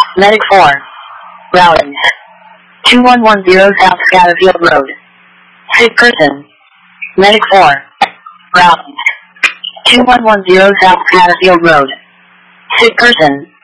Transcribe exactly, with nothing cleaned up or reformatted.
Medic four. Routing. two one one zero South Scatterfield Road. Sick person. Medic four. Routing. two one one zero South Scatterfield Road. Sick person.